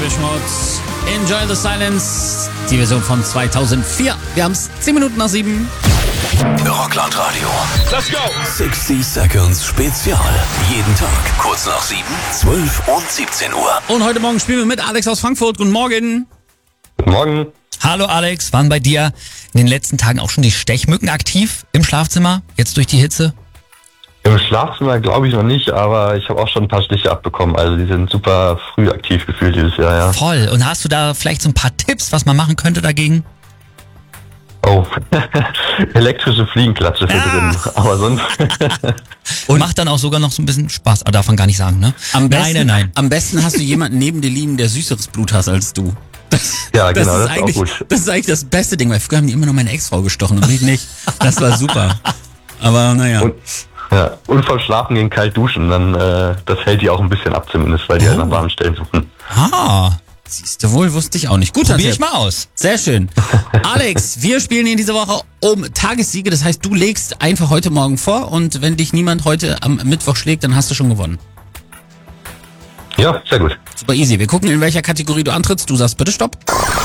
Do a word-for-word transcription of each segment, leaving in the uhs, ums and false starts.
Depeche Mode. Enjoy the Silence. Die Version von zweitausendvier. Wir haben es zehn Minuten nach sieben. Rockland Radio. Let's go! sechzig Seconds Spezial. Jeden Tag kurz nach sieben, zwölf und siebzehn Uhr. Und heute Morgen spielen wir mit Alex aus Frankfurt. Guten Morgen. Guten Morgen. Hallo Alex, waren bei dir in den letzten Tagen auch schon die Stechmücken aktiv im Schlafzimmer, jetzt durch die Hitze? Im Schlafzimmer glaube ich noch nicht, aber ich habe auch schon ein paar Stiche abbekommen. Also die sind super früh aktiv gefühlt dieses Jahr, ja. Voll. Und hast du da vielleicht so ein paar Tipps, was man machen könnte dagegen? Oh, elektrische Fliegenklatsche für Ah. drin. Aber sonst... Und macht dann auch sogar noch so ein bisschen Spaß. Aber darf man gar nicht sagen, ne? Am besten, nein, nein, nein. Am besten hast du jemanden neben dir liegen, der süßeres Blut hat als du. Das, Ja, genau, ist das ist auch eigentlich, gut. Das ist eigentlich das beste Ding, weil früher haben die immer nur meine Ex-Frau gestochen und mich nicht. Das war super. Aber naja. Und, ja, und voll schlafen gegen kalt duschen, dann äh, das hält die auch ein bisschen ab zumindest, weil die halt nach warmen Stellen suchen. Ah, Siehst du wohl, wusste ich auch nicht. Gut, probier ich mal aus. Sehr schön. Alex, wir spielen in dieser Woche um Tagessiege. Das heißt, du legst einfach heute Morgen vor und wenn dich niemand heute am Mittwoch schlägt, dann hast du schon gewonnen. Ja, sehr gut. Super easy. Wir gucken, in welcher Kategorie du antrittst. Du sagst bitte Stopp.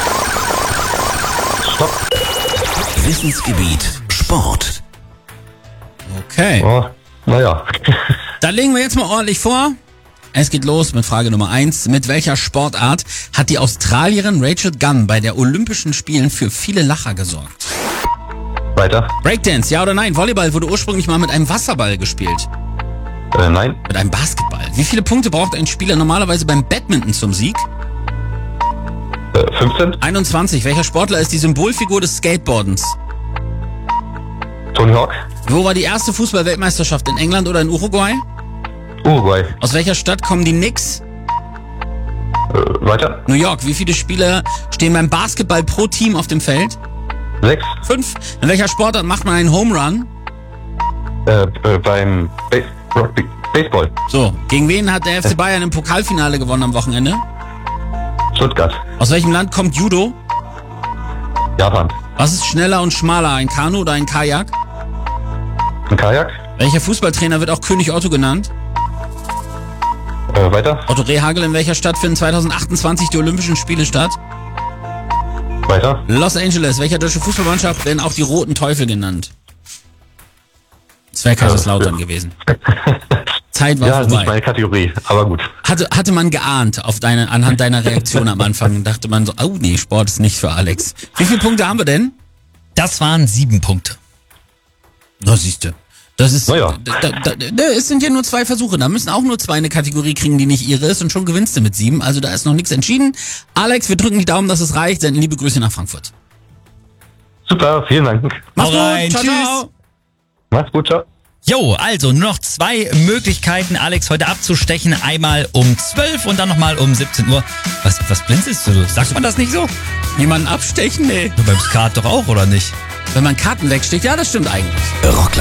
Stopp. Wissensgebiet Sport. Okay. Oh, naja. Dann legen wir jetzt mal ordentlich vor. Es geht los mit Frage Nummer eins. Mit welcher Sportart hat die Australierin Rachel Gunn bei der Olympischen Spielen für viele Lacher gesorgt? Weiter. Breakdance, ja oder nein? Volleyball wurde ursprünglich mal mit einem Wasserball gespielt. Äh, nein. Mit einem Basketball. Wie viele Punkte braucht ein Spieler normalerweise beim Badminton zum Sieg? Äh, fünfzehn. einundzwanzig. Welcher Sportler ist die Symbolfigur des Skateboardens? Tony Hawk. Wo war die erste Fußball-Weltmeisterschaft? In England oder in Uruguay? Uruguay. Aus welcher Stadt kommen die Knicks? Äh, weiter. New York. Wie viele Spieler stehen beim Basketball pro Team auf dem Feld? Sechs. Fünf. In welcher Sportart macht man einen Home Run? Äh, äh, beim Base Rugby. Baseball. So, gegen wen hat der F C Bayern im Pokalfinale gewonnen am Wochenende? Stuttgart. Aus welchem Land kommt Judo? Japan. Was ist schneller und schmaler, ein Kanu oder ein Kajak? Ein Kajak. Welcher Fußballtrainer wird auch König Otto genannt? Äh, weiter. Otto Rehhagel, in welcher Stadt finden zweitausendachtundzwanzig die Olympischen Spiele statt? Weiter. Los Angeles, welcher deutsche Fußballmannschaft werden auch die Roten Teufel genannt? Das wäre Kaiserslautern Ja. gewesen. Zeit war Ja, nicht vorbei. meine Kategorie, aber gut. Hatte, hatte man geahnt auf deine, anhand deiner Reaktion am Anfang, dachte man so, oh nee, Sport ist nicht für Alex. Wie viele Punkte haben wir denn? Das waren sieben Punkte. Na, siehste. Das ist, Naja. da, da, da, es sind ja nur zwei Versuche. Da müssen auch nur zwei eine Kategorie kriegen, die nicht ihre ist und schon gewinnst du mit sieben. Also da ist noch nichts entschieden. Alex, wir drücken die Daumen, dass es reicht. Senden liebe Grüße nach Frankfurt. Super, vielen Dank. Mach's Hau rein, gut. Ciao, tschüss. ciao. Mach's gut, ciao. Jo, also nur noch zwei Möglichkeiten, Alex heute abzustechen. Einmal um zwölf und dann nochmal um siebzehn Uhr. Was, was blinzelst du? Sagt man das nicht so? Jemanden abstechen? Nee. Nur beim Skat doch auch, oder nicht? Wenn man Karten wegsteckt, ja, das stimmt eigentlich. Rockland.